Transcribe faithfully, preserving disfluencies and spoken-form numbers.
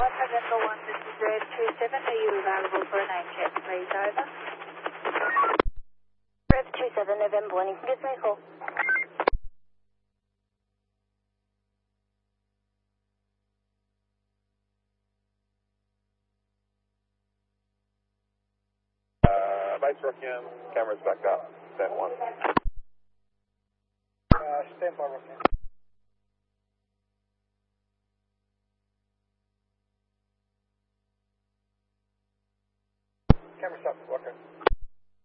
November one, this is Red two seven. Are you available for a name check, please? Over. Red two seven, November one, you can give me a call. Uh, base Rockingham, cameras back up, stand one. Uh, stand by, Rockingham.